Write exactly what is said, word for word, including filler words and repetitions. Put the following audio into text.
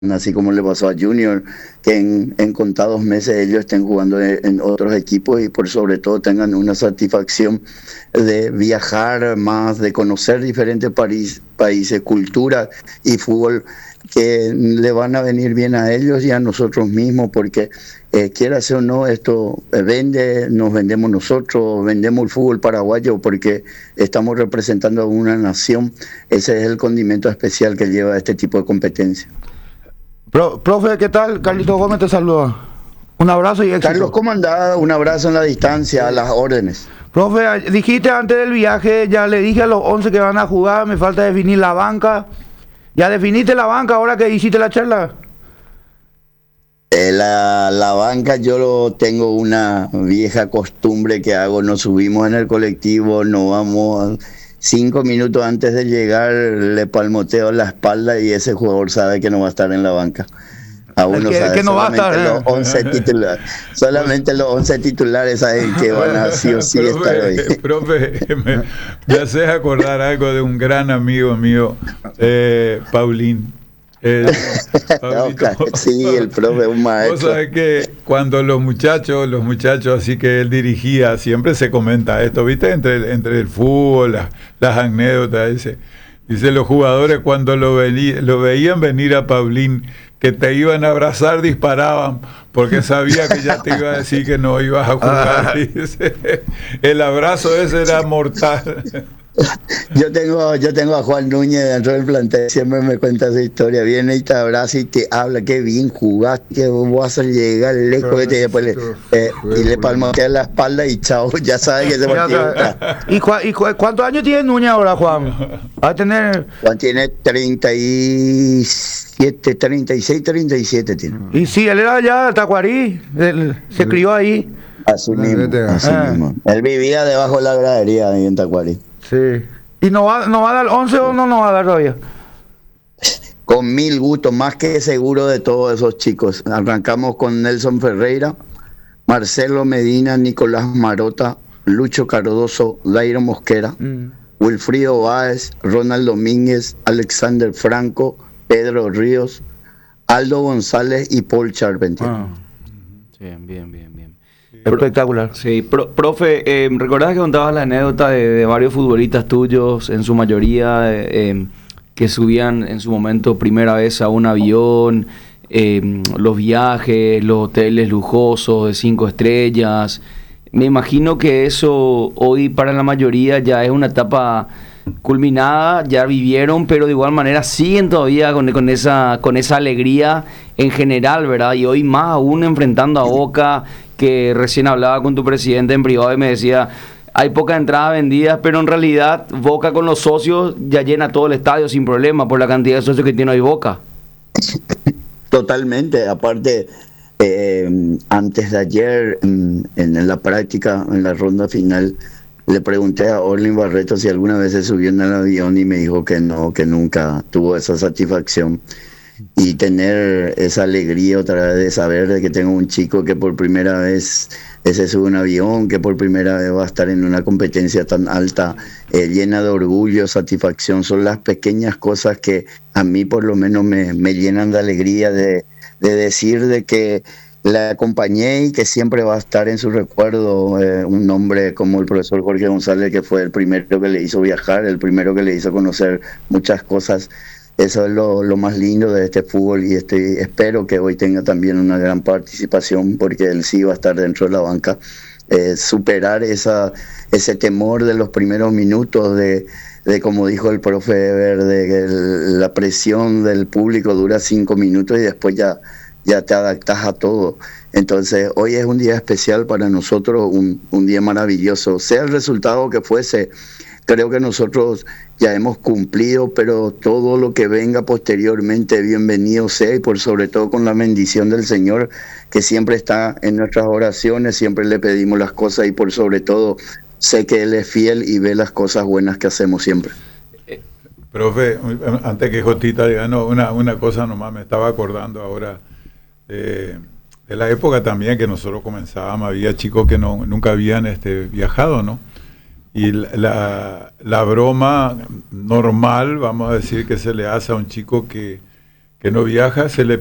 así como le pasó a Junior, que en, en contados meses ellos estén jugando en, en otros equipos y por sobre todo tengan una satisfacción de viajar más, de conocer diferentes país, países, culturas y fútbol que le van a venir bien a ellos y a nosotros mismos, porque eh, quieras o no, esto eh, vende, nos vendemos nosotros, vendemos el fútbol paraguayo porque estamos representando a una nación. Ese es el condimento especial que lleva este tipo de competencia. Pro, profe, ¿qué tal? Carlito Gómez te saluda. Un abrazo y éxito. Carlos, ¿cómo andás? Un abrazo en la distancia, a las órdenes. Profe, dijiste antes del viaje, ya le dije a los once que van a jugar, me falta definir la banca. ¿Ya definiste la banca ahora que hiciste la charla? Eh, la, la banca yo lo tengo una vieja costumbre que hago, nos subimos en el colectivo, nos vamos cinco minutos antes de llegar, le palmoteo la espalda y ese jugador sabe que no va a estar en la banca. Aún no sabe, que no va a estar, los ¿eh? once titulares, solamente los once titulares saben que van a sí o sí profe, estar hoy. Profe, me, me haces acordar algo de un gran amigo mío, eh, Paulín. Eh, sí, el profe es un maestro. Vos sabés que cuando los muchachos, los muchachos así que él dirigía, siempre se comenta esto, ¿viste? Entre, entre el fútbol, las, las anécdotas, dice, dice los jugadores cuando lo, vení, lo veían venir a Paulín, que te iban a abrazar, disparaban, porque sabía que ya te iba a decir que no ibas a jugar. Dice, el abrazo ese era mortal. Yo tengo, yo tengo a Juan Núñez dentro del plantel, siempre me cuenta esa historia, viene y te abraza y te habla, qué bien jugaste, que vas a llegar lejos, y, te, después le, eh, y le palmotea la espalda y chao, ya sabes que ese partido está. ¿Y, cu y cu cuántos años tiene Núñez ahora, Juan? Va a tener... Juan tiene treinta y siete, treinta y seis, treinta y siete tiene. Y sí, él era allá de Tacuarí, él, se crió ahí. Así mismo, así ah. mismo. Él vivía debajo de la gradería ahí en Tacuarí. Sí. ¿Y no va, no va a dar once o no nos va a dar todavía? Con mil gustos, más que seguro de todos esos chicos. Arrancamos con Nelson Ferreira, Marcelo Medina, Nicolás Marota, Lucho Cardoso, Dairo Mosquera, mm. Wilfrido Báez, Ronald Domínguez, Alexander Franco, Pedro Ríos, Aldo González y Paul Charpentier. Ah. Bien, bien, bien, bien. Espectacular. Sí, pro, profe, eh, ¿recordás que contabas la anécdota de, de varios futbolistas tuyos, en su mayoría, eh, que subían en su momento primera vez a un avión, eh, los viajes, los hoteles lujosos de cinco estrellas? Me imagino que eso hoy para la mayoría ya es una etapa culminada, ya vivieron, pero de igual manera siguen todavía con, con, esa, con esa alegría en general, ¿verdad? Y hoy más aún enfrentando a Boca, que recién hablaba con tu presidente en privado y me decía, hay pocas entradas vendidas, pero en realidad Boca con los socios ya llena todo el estadio sin problema por la cantidad de socios que tiene hoy Boca. Totalmente, aparte, eh, antes de ayer, en, en la práctica, en la ronda final, le pregunté a Orlin Barreto si alguna vez se subió en el avión y me dijo que no, que nunca tuvo esa satisfacción. Y tener esa alegría otra vez de saber de que tengo un chico que por primera vez se sube un avión, que por primera vez va a estar en una competencia tan alta, eh, llena de orgullo, satisfacción, son las pequeñas cosas que a mí por lo menos me, me llenan de alegría de, de decir de que la acompañé y que siempre va a estar en su recuerdo eh, un hombre como el profesor Jorge González, que fue el primero que le hizo viajar, el primero que le hizo conocer muchas cosas. Eso es lo, lo más lindo de este fútbol y este, espero que hoy tenga también una gran participación porque él sí va a estar dentro de la banca. Eh, superar esa, ese temor de los primeros minutos de, de como dijo el profe Eber, de que el, la presión del público dura cinco minutos y después ya, ya te adaptas a todo. Entonces hoy es un día especial para nosotros, un, un día maravilloso, sea el resultado que fuese. Creo que nosotros ya hemos cumplido, pero todo lo que venga posteriormente, bienvenido sea, y por sobre todo con la bendición del Señor, que siempre está en nuestras oraciones, siempre le pedimos las cosas y por sobre todo sé que Él es fiel y ve las cosas buenas que hacemos siempre. Profe, antes que Jotita diga, no, una, una cosa nomás me estaba acordando ahora, eh, de la época también que nosotros comenzábamos, había chicos que no, nunca habían este, viajado, ¿no? Y la, la broma normal, vamos a decir, que se le hace a un chico que, que no viaja, se le